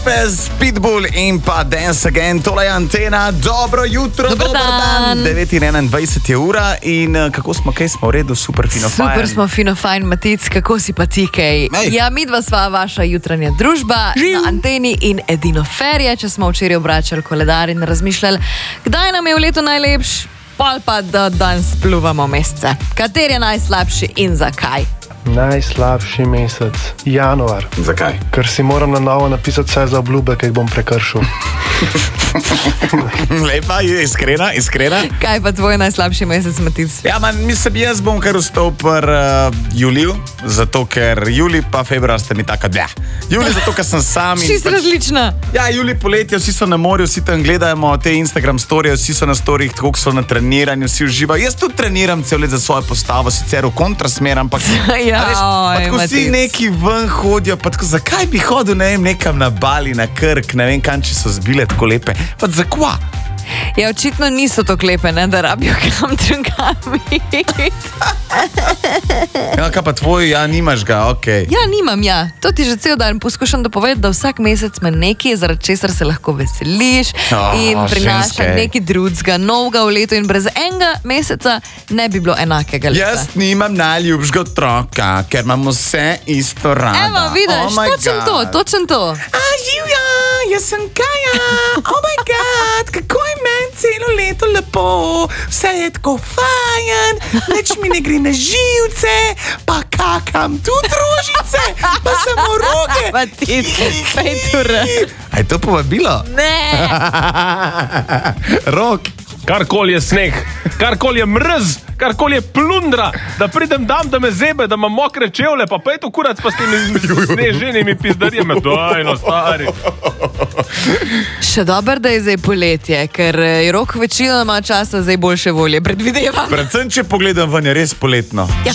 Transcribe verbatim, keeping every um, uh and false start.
Pitbull in pa Dance Again, tole je Antena, dobro jutro, dober dober dan, dan. devet in enaindvajset je ura in kako smo, kaj smo v redu, super fino fajn. Super smo fino fajn, Matic, kako si pa ti kaj? Ej. Ja, midva sva vaša jutranja družba Živ. na Anteni in edino ferje, če smo včeraj obračali koledar in razmišljali, kdaj nam je v letu najlepš, pol pa da danes pluvamo mesece. Kater je najslabši in zakaj? Najslabši mesec, januar, Zakaj? ker si moram na novo napisati vse za obljube, ki jih bom prekršil. Lepa, je iskrena, iskrena. Kaj pa tvoj najslabši mesec, Matic? Ja, man, mislim, jaz bom kar vstal pri uh, Juliju, zato ker Julij pa februar ste mi taka dlja. Julij zato, ker sem sam in Čist različna. Ja, Julij poletje, vsi so na morju, vsi tam gledamo te Instagram storije, vsi so na storijih, tako so na treniranju, vsi uživajo. Jaz tudi treniram cel let za svojo postavo, sicer v kontrasmer, ampak Ja, a veš, pa oj, tako vsi Matic. neki ven hodijo, pa tako, zakaj bi hodil, ne vem, nekam na Bali, na Krk, ne vem kam, če so zbile tako lepe. Pa zakva? Ja, očitno niso tako lepe, ne, da rabijo kam drugami. Ja, kaj pa tvoj, ja, nimaš ga, okej. Ja, nimam, ja. To ti že cel dan poskušam dopovedati, da vsak mesec me nekaj, zaradi česar se lahko veseliš Oh, in prinaša ženske. nekaj drugega, novega v letu in brez enega meseca ne bi bilo enakega leta. Jaz nimam najljubšega otroka, ker imamo vse isto rada. Evo, vidiš, Oh my točen God. to, točen to. A, živja, jaz sem Kaja, oh my god, kako je meni celo leto lepo, vse je tako fajn, nič mi ne gre na živce, pa kakam tudi rožice, pa samo roge. Matic, pet ur. A je to povabilo? Ne, Rok. Karkoli je sneg, karkoli je mrz, karkoli je plundra, da pridem dam, da me zebe, da imam mokre čevlje, pa pej to kurac pa s temi sneženimi pizdarijami. Daj, no stari. še dober, da je zdaj poletje, ker je Rok večinoma časa zdaj boljše volje, predvidevam. Predvsem, če pogledam ven, je res poletno.